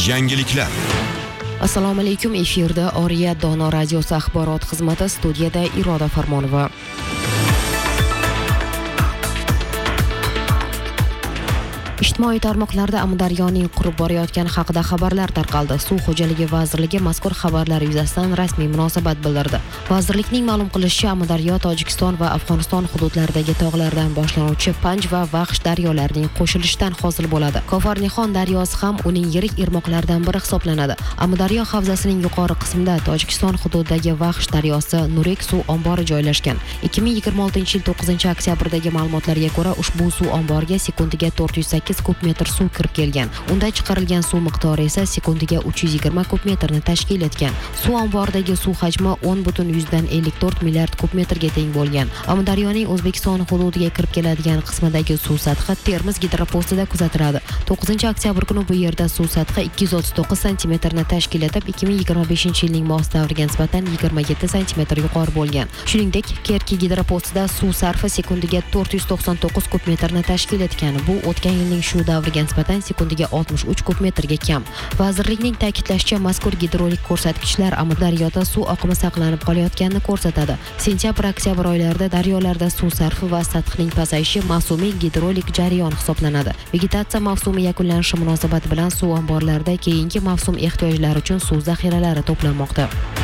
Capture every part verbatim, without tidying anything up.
Yangiliklar. Assalomu alaykum, efirda Oriya Dono radiosi axborot xizmati, studiyada Iroda Farmonova. Ijtimoiy tarmoqlarda Amudaryoning qurib borayotgani haqida xabarlar tarqaldi. Suv xo'jaligi vazirligi mazkur xabarlar yuzasidan rasmiy munosabat bildirdi. Vazirlikning ma'lum qilishicha, Amudaryo Tojikiston va Afg'oniston hududlaridagi tog'lardan boshlanuvchi Panj va Vaxsh daryolarining qo'shilishidan hosil bo'ladi. Kofarnixon daryosi ham uning yirik irmoqlaridan biri hisoblanadi. Amudaryo havzasining yuqori qismida Tojikiston hududidagi Vaxsh daryosi Nurik suv ombori joylashgan. ikki ming yigirma oltinchi yil to'qqizinchi oktyabrdagi ma'lumotlarga ko'ra, ushbu suv omboriga sekundiga to'rt yuz sakkiz kub metr suv kirib kelgan. Unda chiqarilgan suv miqdori esa sekundiga uch yuz yigirma kub metrni tashkil etgan. Suv omboridagi suv hajmi o'n butun yuzdan ellik to'rt milliard kub metrga teng bo'lgan. Amudaryoning O'zbekiston hududiga kirib keladigan qismidagi suv sathi Termiz gidropostida kuzatiladi. to'qqizinchi oktyabr kuni bu yerda suv sathi ikki yuz o'ttiz to'qqiz santimetrni tashkil etib, ikki ming yigirma beshinchi yilning mos davriga nisbatan yigirma yetti santimetr yuqori bo'lgan. Shuningdek, Kerki gidropostida suv sarfi sekundiga to'rt yuz to'qson to'qqiz kub metrni tashkil etgan. Bu o'tgan yilning shu davriga nisbatan sekundiga oltmish uch kub metrga kam. Vazirlikning ta'kidlashicha, mazkur gidrolik ko'rsatkichlar Amudaryoda suv oqimi saqlanib qolayotganini ko'rsatadi. Sentyabr-oktyabr oylarida daryolarda suv sarfi va sathning pasayishi mavsumiy gidrolik jarayon hisoblanadi. Vegetatsiya mavsumi yakunlanishi munosabati bilan suv omborlarida keyingi mavsum ehtiyojlari uchun suv zaxiralari to'planmoqda.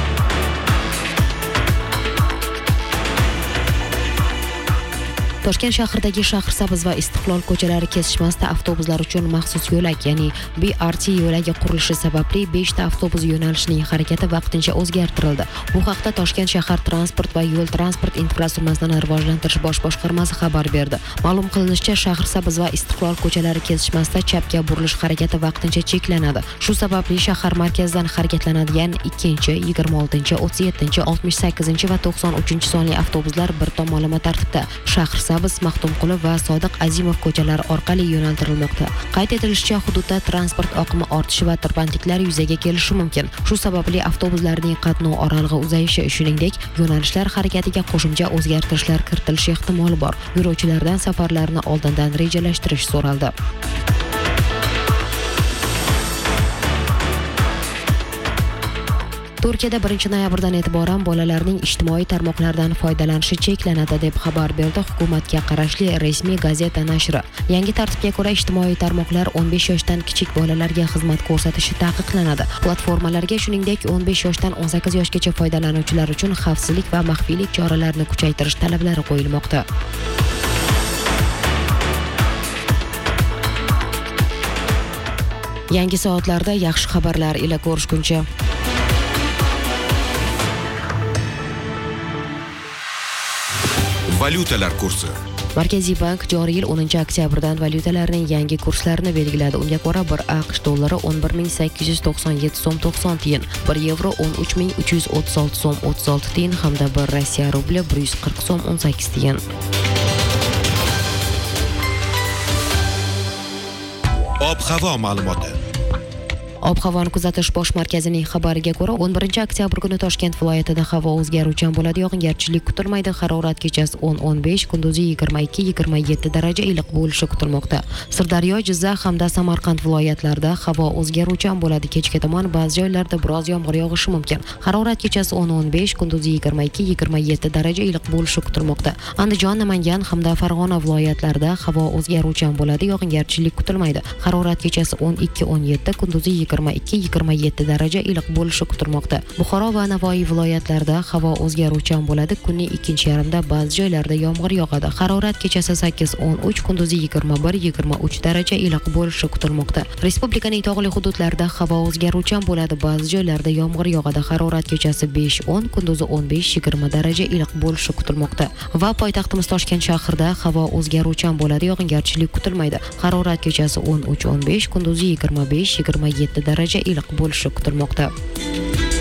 Toshkent shahridagi Shahrisabz va Istiqlol ko'chalari kesishmasida avtobuslar uchun maxsus yo'lak, ya'ni B R T yo'lagi qurilishi sababli beshta avtobus yo'nalishining harakati vaqtincha o'zgartirildi. Bu haqda Toshkent shahar transport va yo'l transport infratuzilmasini rivojlantirish bosh boshqarmasi xabar berdi. Ma'lum qilinishicha, Shahrisabz va Istiqlol ko'chalari kesishmasida chapga burilish harakati vaqtincha cheklanadi. Shu sababli shahar markazidan harakatlanadigan ikkinchi, yigirma oltinchi, o'ttiz yettinchi, oltmish sakkizinchi va to'qson uchinchi sonli avtobuslar bir tomonlama tartibda Shahrisabz, Maxtumquli va Sodiq Azimov ko'chalari orqali yo'naltirilmoqda. Qayd etilishicha, hududda transport oqimi ortishi va tirbandliklar yuzaga kelishi mumkin. Shu sababli avtobuslarning qatnov oralig'i uzayishi, shuningdek, yo'nalishlar harakatiga qo'shimcha o'zgartirishlar kiritilishi ehtimoli bor. Yo'lovchilardan safarlarni oldindan rejalashtirish so'raldi. Turkiyada birinchi noyabrdan e'tiboran bolalarning ijtimoiy tarmoqlardan foydalanishi cheklanadi deb xabar berdi hukumatga qarashli rasmiy gazeta nashri. Yangi tartibga ko'ra, ijtimoiy tarmoqlar o'n besh yoshdan kichik bolalarga xizmat ko'rsatishi taqiqlanadi. Platformalarga shuningdek o'n besh yoshdan o'n sakkiz yoshgacha foydalanuvchilar uchun xavfsizlik va maxfiylik choralarini kuchaytirish talablari qo'yilmoqda. Yangi soatlarda yaxshi xabarlar ila ko'rishguncha. Valyutalar kursi. Markaziy bank joriy yil o'ninchi oktyabrdan valyutalarning yangi kurslarini belgiladi. Unga ko'ra, bir AQSh dollari o'n bir ming sakkiz yuz to'qson yetti so'm to'qson tiyin, bir yevro o'n uch ming uch yuz o'ttiz olti so'm o'ttiz olti tiyin hamda bir Rossiya rubli bir yuz qirq so'm o'n sakkiz tiyin. Ob-havo ma'lumoti. Ob-havoni kuzatish bosh markazining xabariga ko'ra, o'n birinchi oktyabr kuni Toshkent viloyatida havo o'zgaruvchan bo'ladi, yog'ingarchilik kutilmaydi. Harorat kechasi o'n o'n besh, kunduzi yigirma ikki yigirma yetti daraja iliq bo'lishi kutilmoqda. Sirdaryo, Jizzax hamda Samarqand viloyatlarida havo o'zgaruvchan bo'ladi. Kechga tomon ba'zi joylarda biroz yomg'ir yog'ishi mumkin. Harorat kechasi o'n o'n besh, kunduzi yigirma ikki yigirma yetti daraja iliq bo'lishi kutilmoqda. Andijon, Namangan hamda Farg'ona viloyatlarida havo o'zgaruvchan bo'ladi, yog'ingarchilik kutilmaydi. Harorat kechasi o'n ikki o'n yetti, kunduzi yigirma ikki yigirma yetti daraja iliq bo'lishi kutilmoqda. Buxoro va Navoiy viloyatlarida havo o'zgaruvchan bo'ladi. Kunning ikkinchi yarmida ba'zi joylarda yomg'ir yog'adi. Harorat kechasi sakkiz o'n uch, kunduzi yigirma bir yigirma uch daraja iliq bo'lishi kutilmoqda. Respublikaning tog'li hududlarida havo o'zgaruvchan bo'ladi. Ba'zi joylarda yomg'ir yog'adi. Harorat kechasi besh o'n, kunduzi o'n besh yigirma daraja iliq bo'lishi kutilmoqda. Va poytaxtimiz Toshkent shahrida havo o'zgaruvchan bo'ladi, yog'ingarchilik kutilmaydi. Harorat kechasi o'n uch o'n besh, kunduzi yigirma besh yigirma yetti daraja iliq bo'lishi kutilmoqda.